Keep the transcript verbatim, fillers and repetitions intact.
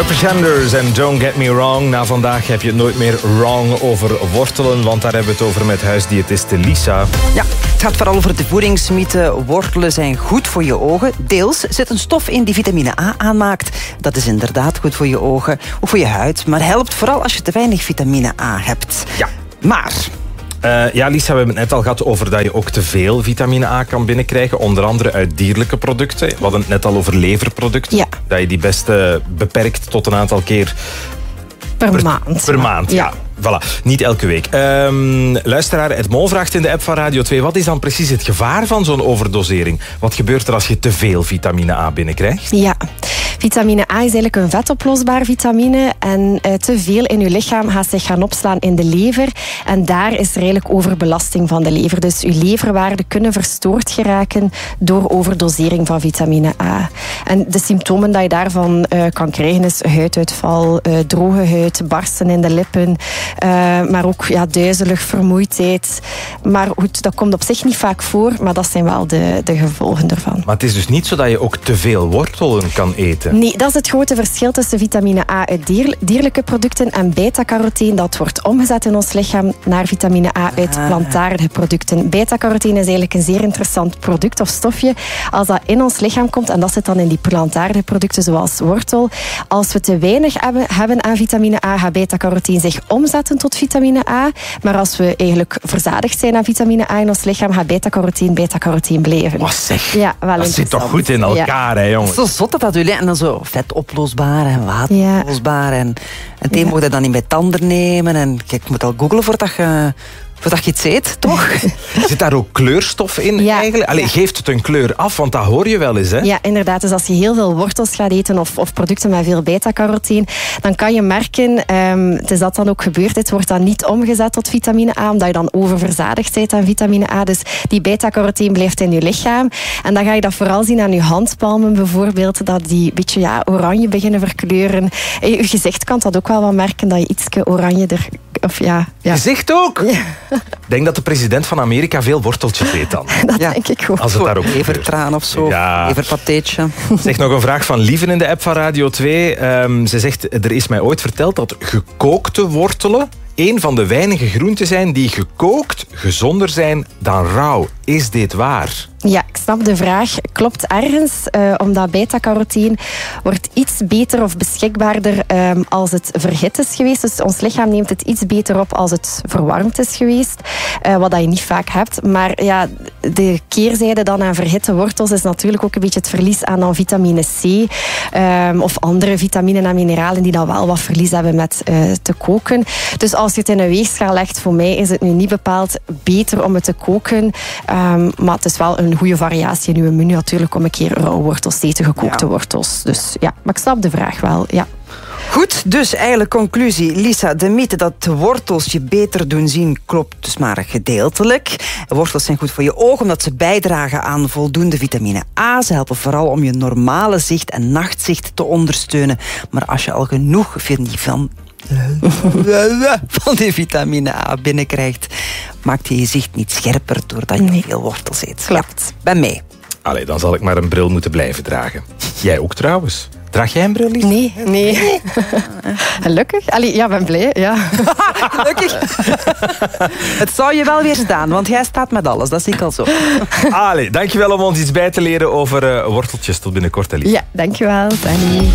The Pretenders en Don't Get Me Wrong. Na vandaag heb je het nooit meer wrong over wortelen, want daar hebben we het over met huisdiëtiste Lisa. Ja, het gaat vooral over de voedingsmythe. Wortelen zijn goed voor je ogen. Deels zit een stof in die vitamine A aanmaakt. Dat is inderdaad goed voor je ogen, ook voor je huid. Maar helpt vooral als je te weinig vitamine A hebt. Ja. Maar... Uh, ja, Lisa, we hebben het net al gehad over dat je ook te veel vitamine A kan binnenkrijgen. Onder andere uit dierlijke producten. We hadden het net al over leverproducten. Ja. Dat je die best uh, beperkt tot een aantal keer... Per, per maand. Per maand, ja. ja. Voilà, niet elke week. Um, luisteraar, het Mol vraagt in de app van Radio twee... wat is dan precies het gevaar van zo'n overdosering? Wat gebeurt er als je te veel vitamine A binnenkrijgt? Ja, vitamine A is eigenlijk een vetoplosbaar vitamine. En uh, te veel in je lichaam gaat zich gaan opslaan in de lever. En daar is er eigenlijk overbelasting van de lever. Dus je leverwaarden kunnen verstoord geraken door overdosering van vitamine A. En de symptomen die je daarvan uh, kan krijgen is huiduitval, uh, droge huid, barsten in de lippen... Uh, maar ook ja, duizelig, vermoeidheid. Maar goed, dat komt op zich niet vaak voor, maar dat zijn wel de, de gevolgen ervan. Maar het is dus niet zo dat je ook te veel wortelen kan eten? Nee, dat is het grote verschil tussen vitamine A uit dier, dierlijke producten en beta-carotene. Dat wordt omgezet in ons lichaam naar vitamine A uit plantaardige producten. Beta-carotene is eigenlijk een zeer interessant product of stofje. Als dat in ons lichaam komt, en dat zit dan in die plantaardige producten zoals wortel. Als we te weinig hebben, hebben aan vitamine A, gaat beta-carotene zich omzetten tot vitamine A. Maar als we eigenlijk verzadigd zijn aan vitamine A in ons lichaam, gaat beta-carotene beta-carotene blijven. Wat zeg, ja, wel dat zit toch goed in elkaar, ja. hè jongens. Zo zot dat dat jullie en dan zo vetoplosbaar en wateroplosbaar. Ja. En, en het een ja. moet je dan niet bij tanden nemen. En kijk, ik moet al googlen voordat je... Voordat je iets eet, toch? Zit daar ook kleurstof in ja, eigenlijk? Allee, ja. Geeft het een kleur af? Want dat hoor je wel eens, hè? Ja, inderdaad. Dus als je heel veel wortels gaat eten of, of producten met veel beta-carotene, dan kan je merken, um, het is dat dan ook gebeurd, het wordt dan niet omgezet tot vitamine A, omdat je dan oververzadigd bent aan vitamine A. Dus die beta-carotene blijft in je lichaam. En dan ga je dat vooral zien aan je handpalmen bijvoorbeeld, dat die een beetje ja, oranje beginnen verkleuren. En je gezicht kan dat ook wel wat merken, dat je ietsje oranjeer... Of ja, ja. Gezicht ook? Ja. Ik denk dat de president van Amerika veel worteltjes eet dan. Dat ja. denk ik ook. Als het daarop levertraan of zo. Ja. Leverpateetje. Zeg, nog een vraag van Lieven in de app van Radio twee. Um, ze zegt, er is mij ooit verteld dat gekookte wortelen een van de weinige groenten zijn die gekookt gezonder zijn dan rauw. Is dit waar? Ja, ik snap de vraag. Klopt ergens, uh, omdat beta-carotene wordt iets beter of beschikbaarder um, als het verhit is geweest. Dus ons lichaam neemt het iets beter op als het verwarmd is geweest. Uh, wat dat je niet vaak hebt. Maar ja, de keerzijde dan aan verhitte wortels is natuurlijk ook een beetje het verlies aan dan vitamine C. Um, of andere vitaminen en mineralen die dan wel wat verlies hebben met uh, te koken. Dus als je het in een weegschaal legt, voor mij is het nu niet bepaald beter om het te koken. Um, maar het is wel een goede variatie in uw menu natuurlijk om een keer rauwe wortels te eten, gekookte ja. wortels. Dus ja, maar ik snap de vraag wel, ja. Goed, dus eigenlijk conclusie. Lisa, de mythe dat wortels je beter doen zien klopt dus maar gedeeltelijk. Wortels zijn goed voor je ogen omdat ze bijdragen aan voldoende vitamine A. Ze helpen vooral om je normale zicht en nachtzicht te ondersteunen. Maar als je al genoeg vindt van... van die vitamine A binnenkrijgt, maakt je je zicht niet scherper doordat je nee. veel wortels eet. Klopt. Ja, bij mij. Allee, dan zal ik maar een bril moeten blijven dragen. Jij ook trouwens. Draag jij een bril, Lisa? Nee, nee. Gelukkig. Allee, ja, ben blij. Ja. Gelukkig. Het zou je wel weer staan, want jij staat met alles. Dat zie ik al zo. Allee, dankjewel om ons iets bij te leren over uh, worteltjes. Tot binnenkort, Lisa. Ja, dankjewel. Danny.